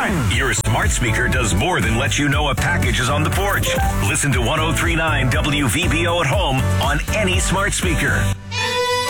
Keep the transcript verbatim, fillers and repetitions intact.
time. Your smart speaker does more than let you know a package is on the porch. Listen to one oh three point nine W V B O at home on any smart speaker.